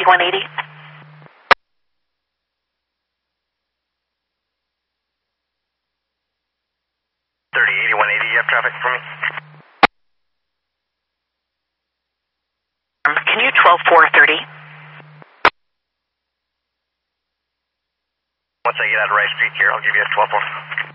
180. 180, you have traffic for me? Can you 12430? Once I get out of Rice Street here, I'll give you a 12-4.